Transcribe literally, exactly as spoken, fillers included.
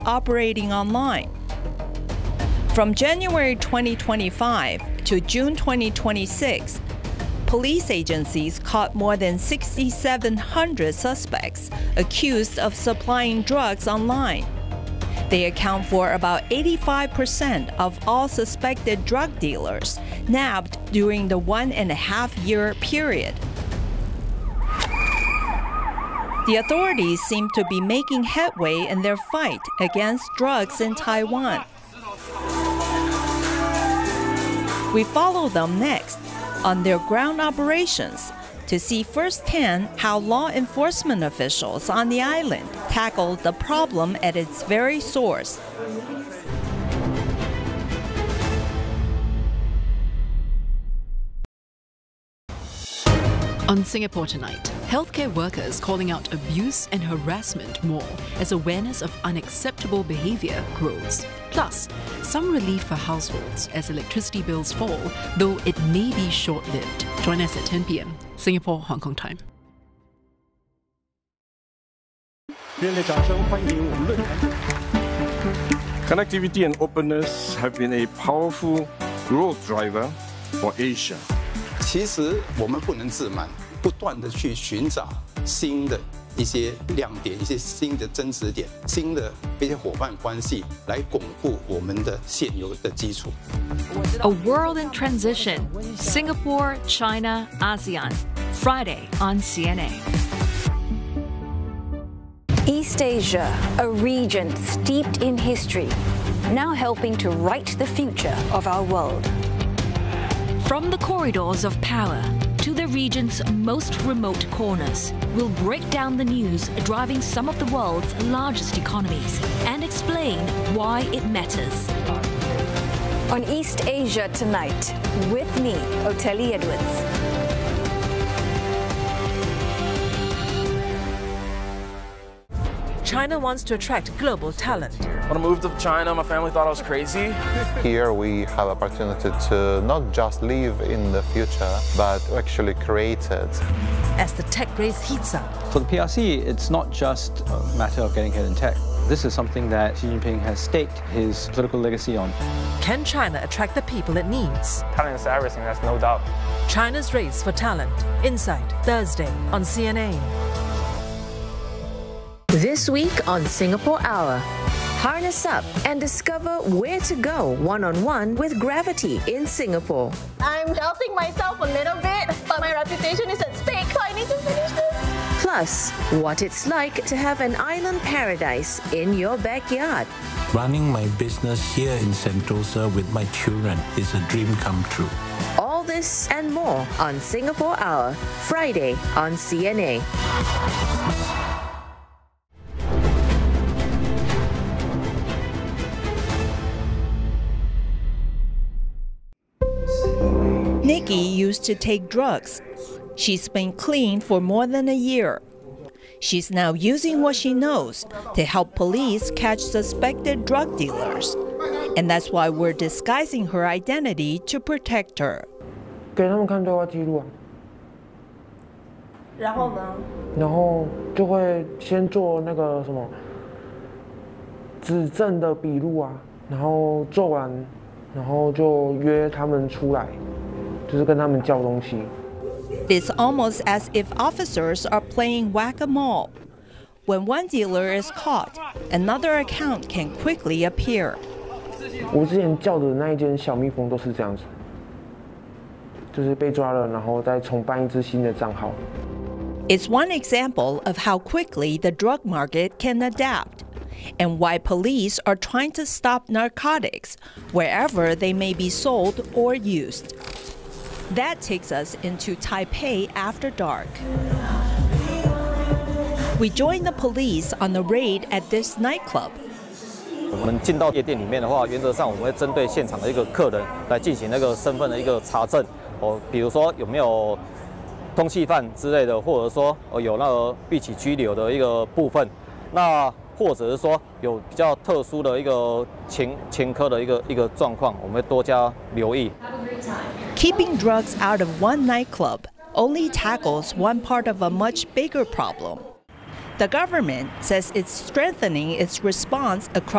operating online. From January twenty twenty-five to June twenty twenty-six, police agencies caught more than six thousand seven hundred suspects accused of supplying drugs online. They account for about eighty-five percent of all suspected drug dealers nabbed during the one and a half year period. The authorities seem to be making headway in their fight against drugs in Taiwan. We follow them next on their ground operations to see firsthand how law enforcement officials on the island tackle the problem at its very source. On Singapore Tonight, healthcare workers calling out abuse and harassment more as awareness of unacceptable behaviour grows. Plus, some relief for households as electricity bills fall, though it may be short-lived. Join us at ten p m Singapore Hong Kong time. 热烈掌声欢迎我们论坛。Connectivity and openness have been a powerful growth driver for Asia. 其实我们不能自满，不断的去寻找新的一些亮点、一些新的增值点、新的一些伙伴关系，来巩固我们的现有的基础。 A world in transition. Singapore, China, ASEAN. Friday on C N A. East Asia, a region steeped in history, now helping to write the future of our world. From the corridors of power to the region's most remote corners, we'll break down the news driving some of the world's largest economies and explain why it matters. On East Asia Tonight, with me, Oteli Edwards. China wants to attract global talent. When I moved to China, my family thought I was crazy. Here we have opportunity to not just live in the future, but actually create it. As the tech race heats up. For the P R C, it's not just a matter of getting ahead in tech. This is something that Xi Jinping has staked his political legacy on. Can China attract the people it needs? Talent is everything, there's no doubt. China's race for talent. Insight, Thursday on C N A. This week on Singapore Hour, harness up and discover where to go one-on-one with gravity in Singapore. I'm doubting myself a little bit, but my reputation is at stake, so I need to finish this. Plus, what it's like to have an island paradise in your backyard. Running my business here in Sentosa with my children is a dream come true. All this and more on Singapore Hour, Friday on C N A. Nikki used to take drugs. She's been clean for more than a year. She's now using what she knows to help police catch suspected drug dealers. And that's why we're disguising her identity to protect her. 给他们看对话记录啊。 然后呢？ 然后就会先做那个什么指证的笔录啊，然后做完，然后就约他们出来。 就是跟他们叫东西。 It's almost as if officers are playing whack-a-mole. When one dealer is caught, another account can quickly appear. 我之前叫的那一间小蜜蜂都是这样子，就是被抓了，然后再重办一支新的账号。 It's one example of how quickly the drug market can adapt, and why police are trying to stop narcotics wherever they may be sold or used. That takes us into Taipei after dark. We join the police on the raid at this nightclub. 我们进到夜店里面的话，原则上我们会针对现场的一个客人来进行那个身份的一个查证。哦，比如说有没有通缉犯之类的，或者说哦有那个预期拘留的一个部分。那或者是说有比较特殊的一个前前科的一个一个状况，我们会多加留意。 Keeping drugs out of one nightclub only tackles one part of a much bigger problem. The government says it's strengthening its response across